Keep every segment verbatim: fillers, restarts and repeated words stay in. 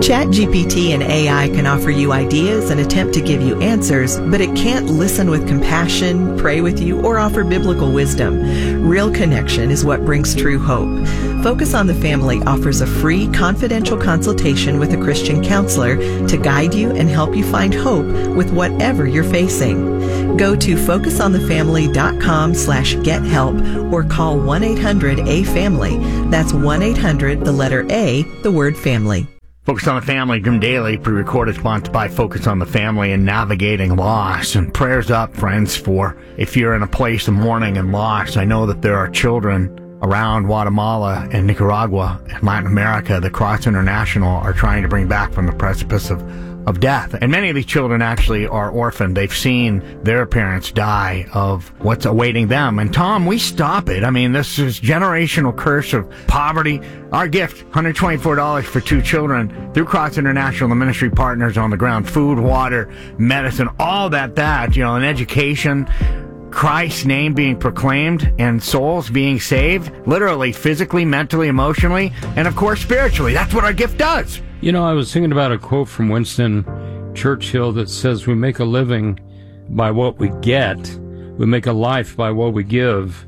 ChatGPT and A I can offer you ideas and attempt to give you answers, but it can't listen with compassion, pray with you, or offer biblical wisdom. Real connection is what brings true hope. Focus on the Family offers a free, confidential consultation with a Christian counselor to guide you and help you find hope with whatever you're facing. Go to focusonthefamily.com slash get help or call one eight hundred A family. That's one eight hundred, the letter A, the word family. Focus on the Family, Grim Daily, pre-recorded, sponsored by Focus on the Family and Navigating Loss. And prayers up, friends, for if you're in a place of mourning and loss. I know that there are children around Guatemala and Nicaragua and Latin America that Cross International are trying to bring back from the precipice of, of death. And many of these children actually are orphaned. They've seen their parents die of what's awaiting them. And Tom, we stop it. I mean, this is generational curse of poverty. Our gift, one hundred twenty-four dollars for two children through Cross International, the ministry partners on the ground, food, water, medicine, all that, that, you know, and education, Christ's name being proclaimed and souls being saved, literally, physically, mentally, emotionally, and of course, spiritually. That's what our gift does. You know, I was thinking about a quote from Winston Churchill that says, we make a living by what we get. We make a life by what we give.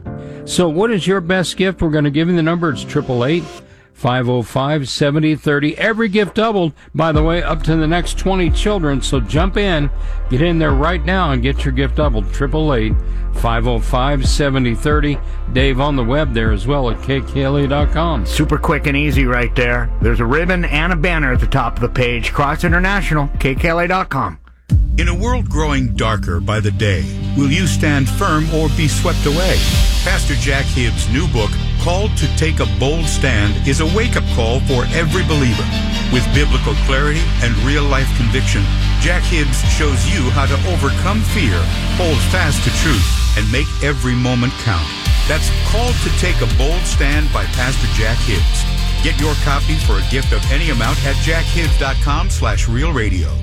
So what is your best gift? We're going to give you the number. It's eight eight eight, five oh five, seven oh three oh. Every gift doubled, by the way, up to the next twenty children. So jump in, get in there right now and get your gift doubled. eight eight eight, five oh five, seven oh three oh. Dave on the web there as well at K K L A dot com. Super quick and easy right there. There's a ribbon and a banner at the top of the page. Cross International, K K L A dot com. In a world growing darker by the day, will you stand firm or be swept away? Pastor Jack Hibbs' new book, Called to Take a Bold Stand, is a wake-up call for every believer. With biblical clarity and real-life conviction, Jack Hibbs shows you how to overcome fear, hold fast to truth, and make every moment count. That's Called to Take a Bold Stand by Pastor Jack Hibbs. Get your copy for a gift of any amount at jackhibbs.com slash real radio.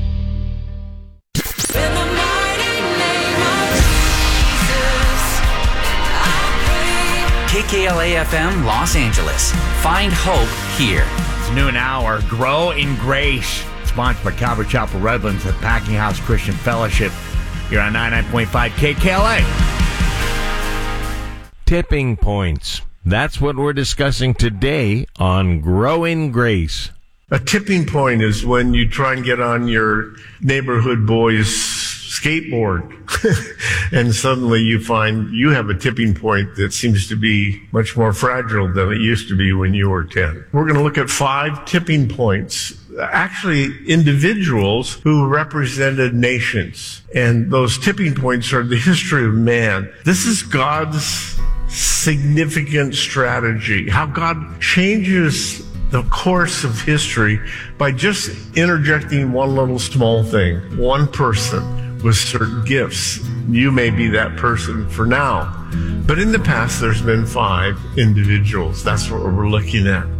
K K L A F M Los Angeles. Find hope here. It's noon hour. Grow in Grace. Sponsored by Calvary Chapel Redlands at Packing House Christian Fellowship. You're on ninety-nine point five K K L A. Tipping points. That's what we're discussing today on Grow in Grace. A tipping point is when you try and get on your neighborhood boy's skateboard and suddenly you find you have a tipping point that seems to be much more fragile than it used to be when you were ten. We're going to look at five tipping points, actually individuals who represented nations. And those tipping points are the history of man. This is God's significant strategy, how God changes the course of history by just interjecting one little small thing, one person with certain gifts. You may be that person for now. But in the past, there's been five individuals. That's what we're looking at.